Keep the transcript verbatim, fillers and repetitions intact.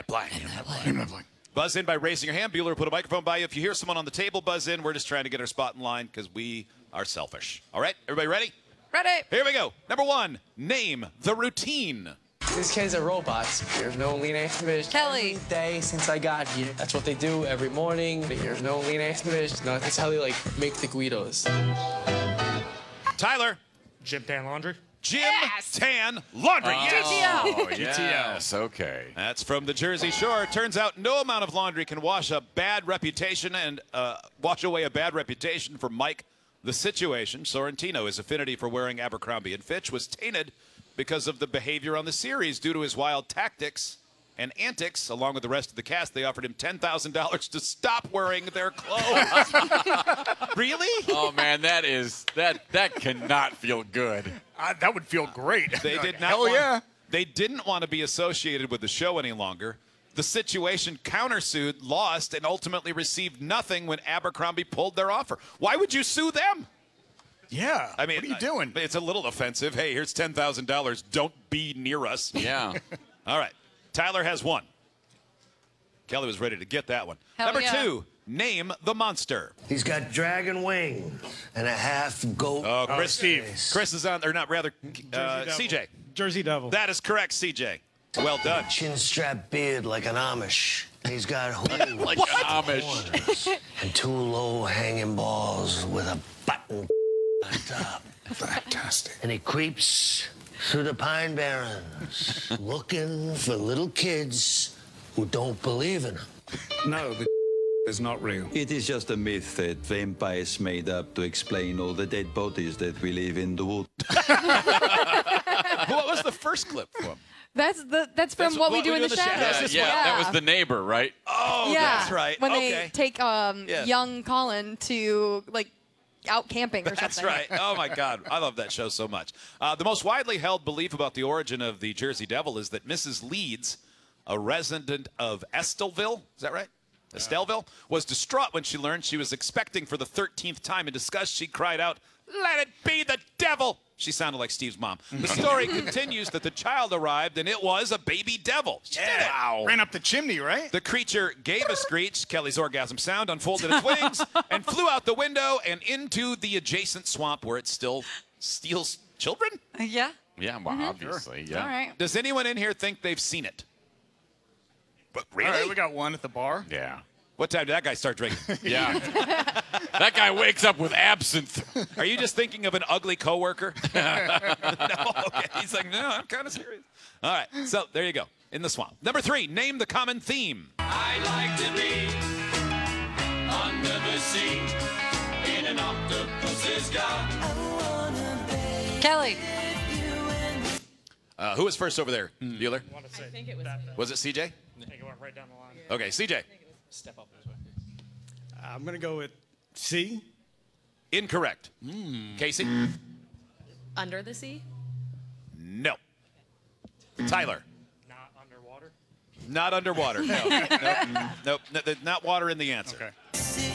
blank. Name that blank. Name that blank. Buzz in by raising your hand. Bueller will put a microphone by you. If you hear someone on the table buzz in, we're just trying to get our spot in line because we are selfish. All right, everybody ready? Ready. Here we go. Number one, name the routine. These kids are robots. There's no lean activist. Kelly. Every day since I got here. That's what they do every morning. There's no lean activist. No, that's how they like make the Guidos. Tyler. Gym Tan Laundry. Gym Yes. Tan Laundry. G Yes. T L. Oh, yes. Okay. That's from the Jersey Shore. Turns out no amount of laundry can wash a bad reputation and uh, wash away a bad reputation for Mike the Situation. Sorrentino, his affinity for wearing Abercrombie and Fitch was tainted because of the behavior on the series. Due to his wild tactics and antics, along with the rest of the cast, they offered him ten thousand dollars to stop wearing their clothes. Really? Oh man, that is that that cannot feel good. Uh, that would feel great. They did not. Hell want, yeah. They didn't want to be associated with the show any longer. The Situation countersued, lost, and ultimately received nothing when Abercrombie pulled their offer. Why would you sue them? Yeah. I mean, what are you doing? It's a little offensive. Hey, here's ten thousand dollars. Don't be near us. Yeah. All right. Tyler has one. Kelly was ready to get that one. Hell Number yeah. two, name the monster. He's got dragon wings and a half goat. Oh, Oh, Chris. Steve. Chris is on, or not, rather, uh, Devil. C J. Jersey Devil. That is correct, C J. Well done. Chin strap beard like an Amish. He's got hooves Like an Amish. and two low hanging balls with a button on top. Fantastic. And he creeps through the Pine Barrens looking for little kids who don't believe in him. No, the is not real. It is just a myth that vampires made up to explain all the dead bodies that we leave in the wood. What was the first clip from? That's the that's from That's what, we What do We in Do the, in the shadows. Shadows. yeah, Yeah. that was the neighbor, right? Oh, yeah. that's right. When okay. they take um Yeah. young Colin to like out camping or That's something. right. Oh, my God. I love that show so much. Uh, the most widely held belief about the origin of the Jersey Devil is that Missus Leeds, a resident of Estelville, is that right? Estelville, was distraught when she learned she was expecting for the thirteenth time. In disgust, she cried out, "Let it be the devil!" She sounded like Steve's mom. The story continues that the child arrived and it was a baby devil. She did it. Wow. Ran up the chimney, right? The creature gave a screech, Kelly's orgasm sound, unfolded its wings, and flew out the window and into the adjacent swamp where it still steals children? Yeah. Yeah, well, obviously, yeah. All right. Does anyone in here think they've seen it? But really? All right, we got one at the bar. Yeah. What time did that guy start drinking? Yeah. That guy wakes up with absinthe. Are you just thinking of an ugly coworker? No, okay. He's like, no, I'm kind of serious. All right, so there you go. In the swamp. Number three, name the common theme. I'd like to be under the sea in an octopus's gut. Kelly. Uh, who was first over there? Bueller? I, I think it was Was it C J? I think it went right down the line. Okay, C J. Step up this way. I'm going to go with C. Incorrect. Casey? Under the sea? No. Tyler? Not underwater. Not underwater. No. nope. Nope. No, not water in the answer. Okay.